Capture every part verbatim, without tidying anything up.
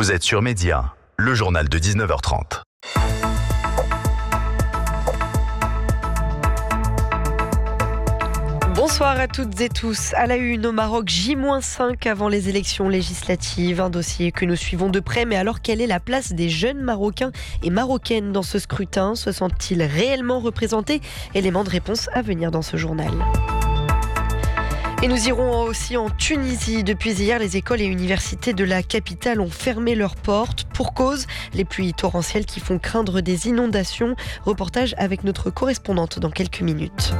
Vous êtes sur Média, le journal de dix-neuf heures trente. Bonsoir à toutes et tous. À la une au Maroc, J cinq avant les élections législatives. Un dossier que nous suivons de près. Mais alors, quelle est la place des jeunes Marocains et Marocaines dans ce scrutin? Se sentent-ils réellement représentés? Élément de réponse à venir dans ce journal. Et nous irons aussi en Tunisie. Depuis hier, les écoles et universités de la capitale ont fermé leurs portes. Pour cause, les pluies torrentielles qui font craindre des inondations. Reportage avec notre correspondante dans quelques minutes.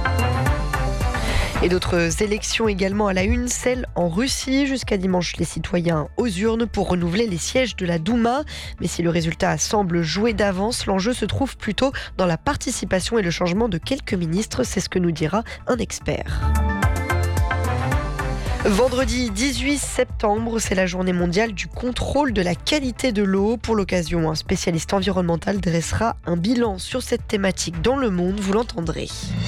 Et d'autres élections également à la une, celle en Russie. Jusqu'à dimanche, les citoyens aux urnes pour renouveler les sièges de la Douma. Mais si le résultat semble joué d'avance, l'enjeu se trouve plutôt dans la participation et le changement de quelques ministres. C'est ce que nous dira un expert. Vendredi dix-huit septembre, c'est la journée mondiale du contrôle de la qualité de l'eau. Pour l'occasion, un spécialiste environnemental dressera un bilan sur cette thématique dans le monde, vous l'entendrez.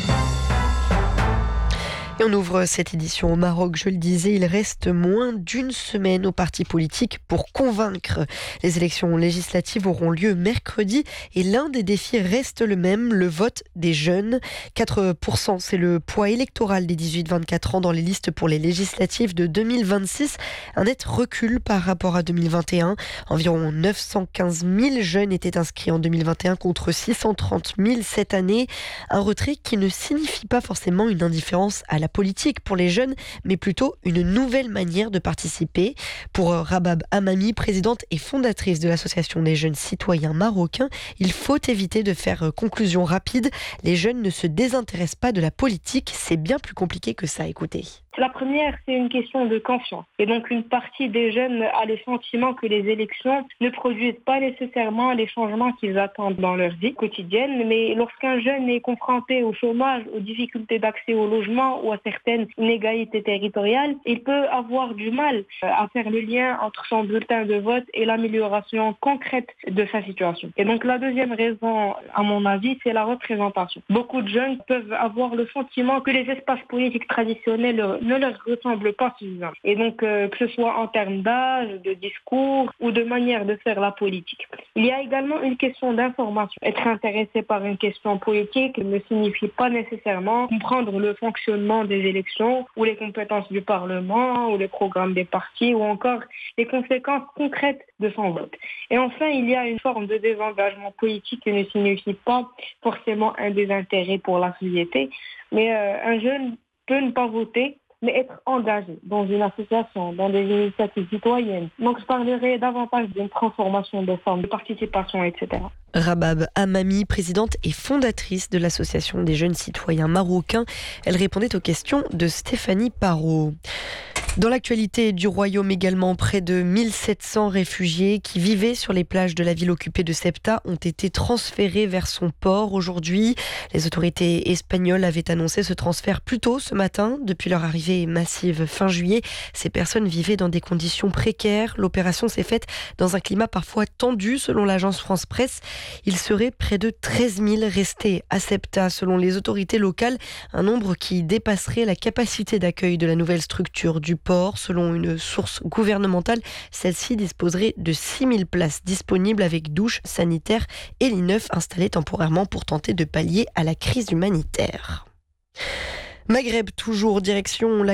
Et on ouvre cette édition au Maroc, je le disais, il reste moins d'une semaine aux partis politiques pour convaincre. Les élections législatives auront lieu mercredi et l'un des défis reste le même, le vote des jeunes. quatre pour cent, c'est le poids électoral des dix-huit vingt-quatre ans dans les listes pour les législatives de deux mille vingt-six. Un net recul par rapport à deux mille vingt et un. Environ neuf cent quinze mille jeunes étaient inscrits en deux mille vingt et un contre six cent trente mille cette année. Un retrait qui ne signifie pas forcément une indifférence à la politique pour les jeunes, mais plutôt une nouvelle manière de participer. Pour Rabab Amami, présidente et fondatrice de l'association des jeunes citoyens marocains, il faut éviter de faire conclusion rapide. Les jeunes ne se désintéressent pas de la politique, c'est bien plus compliqué que ça. Écoutez. La première, c'est une question de confiance. Et donc, une partie des jeunes a le sentiment que les élections ne produisent pas nécessairement les changements qu'ils attendent dans leur vie quotidienne. Mais lorsqu'un jeune est confronté au chômage, aux difficultés d'accès au logement ou à certaines inégalités territoriales, il peut avoir du mal à faire le lien entre son bulletin de vote et l'amélioration concrète de sa situation. Et donc, la deuxième raison, à mon avis, c'est la représentation. Beaucoup de jeunes peuvent avoir le sentiment que les espaces politiques traditionnels ne leur ressemble pas suffisamment. Et donc, euh, que ce soit en termes d'âge, de discours ou de manière de faire la politique. Il y a également une question d'information. Être intéressé par une question politique ne signifie pas nécessairement comprendre le fonctionnement des élections ou les compétences du Parlement ou les programmes des partis ou encore les conséquences concrètes de son vote. Et enfin, il y a une forme de désengagement politique qui ne signifie pas forcément un désintérêt pour la société, mais euh, un jeune peut ne pas voter, mais être engagé dans une association, dans des initiatives citoyennes. Donc, je parlerai davantage d'une transformation des formes de participation, et cetera. Rabab Amami, présidente et fondatrice de l'association des jeunes citoyens marocains. Elle répondait aux questions de Stéphanie Parot. Dans l'actualité du royaume également, près de mille sept cents réfugiés qui vivaient sur les plages de la ville occupée de Ceuta ont été transférés vers son port aujourd'hui. Les autorités espagnoles avaient annoncé ce transfert plus tôt ce matin. Depuis leur arrivée massive fin juillet, ces personnes vivaient dans des conditions précaires. L'opération s'est faite dans un climat parfois tendu selon l'agence France Presse. Il serait près de treize mille restés à Ceuta selon les autorités locales, un nombre qui dépasserait la capacité d'accueil de la nouvelle structure du port. Selon une source gouvernementale, celle-ci disposerait de six mille places disponibles avec douches, sanitaires et lits neufs installés temporairement pour tenter de pallier à la crise humanitaire. Maghreb toujours, direction la